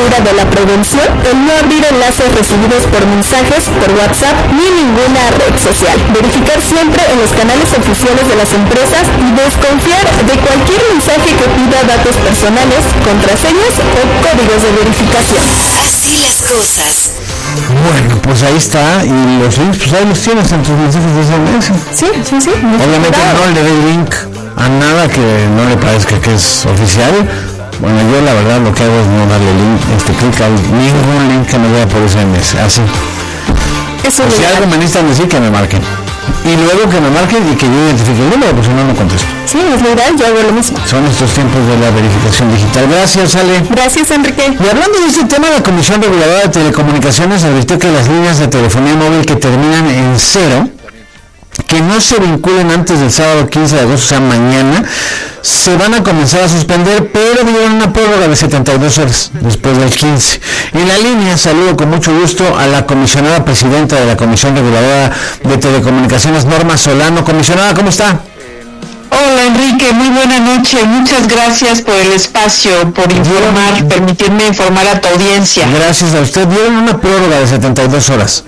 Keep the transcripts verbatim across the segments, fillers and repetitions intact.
cultura de la prevención, el no abrir enlaces recibidos por mensajes, por WhatsApp, ni ninguna red social. Verificar siempre en los canales oficiales de las empresas y desconfiar de cualquier mensaje que pida datos personales, contraseñas o códigos de verificación. Así las cosas. Bueno, pues ahí está, y los links, pues ahí los tienes en tus mensajes de S M S. Sí, sí, sí. Obviamente no le dé link a nada que no le parezca que es oficial. Bueno, yo la verdad lo que hago es no darle link, este clic a ningún link que me vea por S M S, así. Eso o si algo me necesitan decir, que me marquen. Y luego que me marquen y que yo identifique el número, pues si no, no contesto. Sí, es verdad, yo hago lo mismo. Son estos tiempos de la verificación digital. Gracias, Ale. Gracias, Enrique. Y hablando de este tema, la Comisión Reguladora de Telecomunicaciones advirtió que las líneas de telefonía móvil que terminan en cero, que no se vinculen antes del sábado quince de agosto, o sea, mañana, se van a comenzar a suspender, pero dieron una prórroga de setenta y dos horas después del quince. En la línea saludo con mucho gusto a la comisionada presidenta de la Comisión Reguladora de Telecomunicaciones, Norma Solano. Comisionada, ¿cómo está? Hola Enrique, muy buena noche, muchas gracias por el espacio, por informar, permitirme informar a tu audiencia. Gracias a usted. Dieron una prórroga de setenta y dos horas.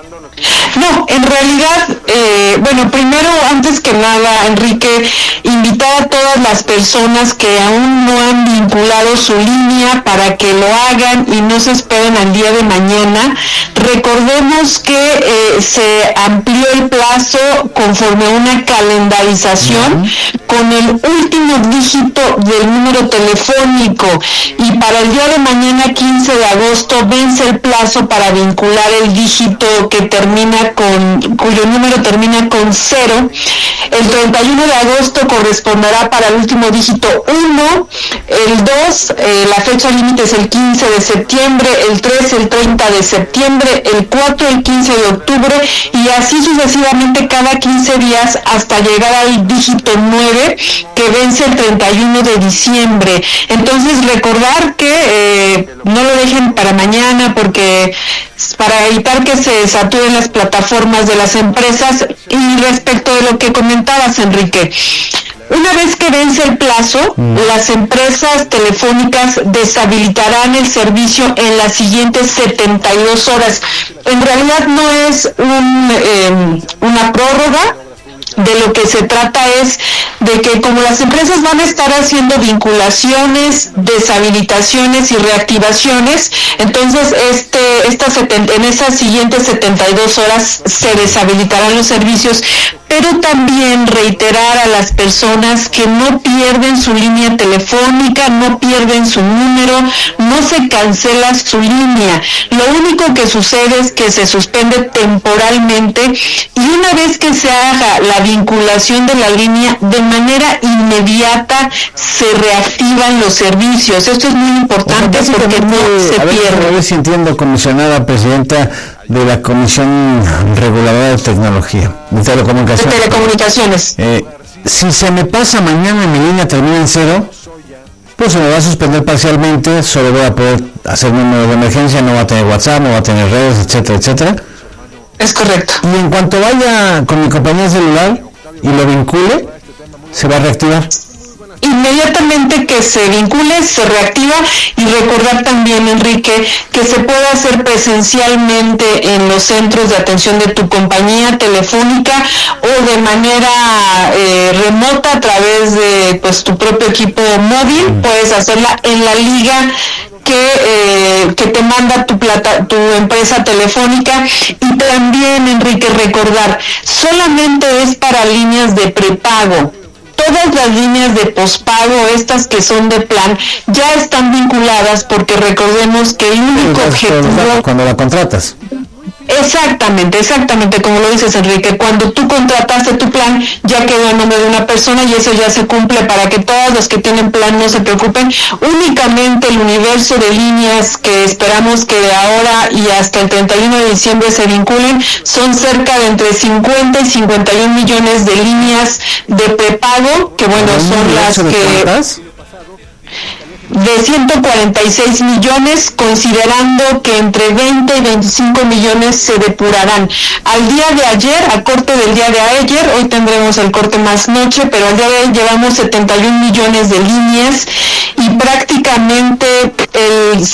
No, en realidad, eh, bueno, primero, antes que nada, Enrique, invitar a todas las personas que aún no han vinculado su línea para que lo hagan y no se esperen al día de mañana. Recordemos que eh, se amplió el plazo conforme a una calendarización uh-huh. con el último dígito del número telefónico, y para el día de mañana, quince de agosto, vence el plazo para vincular el dígito que termina con, cuyo número termina con cero. El treinta y uno de agosto corresponderá para el último dígito uno, el dos, eh, la fecha límite es el quince de septiembre, el tres el treinta de septiembre, el cuatro el quince de octubre, y así sucesivamente cada quince días hasta llegar al dígito nueve, que vence el treinta y uno de diciembre. Entonces recordar que eh, no lo dejen para mañana, porque para evitar que se saturen las plataformas de las empresas. Y respecto de lo que comentabas, Enrique, una vez que vence el plazo, mm. las empresas telefónicas deshabilitarán el servicio en las siguientes setenta y dos horas. En realidad no es un, eh, una prórroga. De lo que se trata es de que, como las empresas van a estar haciendo vinculaciones, deshabilitaciones y reactivaciones, entonces este, esta setenta, en esas siguientes setenta y dos horas se deshabilitarán los servicios, pero también reiterar a las personas que no pierden su línea telefónica, no pierden su número, no se cancela su línea. Lo único que sucede es que se suspende temporalmente, y una vez que se haga la vinculación de la línea, de manera inmediata se reactivan los servicios. Esto es muy importante porque no se a ver, pierde. A ver si entiendo, comisionada presidenta de la Comisión Reguladora de Tecnología, de Telecomunicaciones. De telecomunicaciones. Eh, si se me pasa mañana y mi línea termina en cero, pues se me va a suspender parcialmente, solo voy a poder hacer número de emergencia, no va a tener WhatsApp, no va a tener redes, etcétera, etcétera. Es correcto. Y en cuanto vaya con mi compañía celular y lo vincule, se va a reactivar. Inmediatamente que se vincule, se reactiva. Y recordar también, Enrique, que se puede hacer presencialmente en los centros de atención de tu compañía telefónica, o de manera eh, remota a través de pues tu propio equipo móvil. Mm. Puedes hacerla en la liga que eh, que te manda tu plata, tu empresa telefónica. Y también, Enrique, recordar, solamente es para líneas de prepago. Todas las líneas de pospago, estas que son de plan, ya están vinculadas, porque recordemos que el único objetivo... Cuando la contratas. Exactamente, exactamente, como lo dices, Enrique, cuando tú contrataste tu plan, ya quedó en nombre de una persona, y eso ya se cumple, para que todos los que tienen plan no se preocupen. Únicamente el universo de líneas que esperamos que de ahora y hasta el treinta y uno de diciembre se vinculen son cerca de entre cincuenta y cincuenta y un millones de líneas de prepago, que bueno, son las que... de ciento cuarenta y seis millones, considerando que entre veinte y veinticinco millones se depurarán. Al día de ayer, a corte del día de ayer, hoy tendremos el corte más noche, pero al día de hoy llevamos setenta y un millones de líneas, y prácticamente el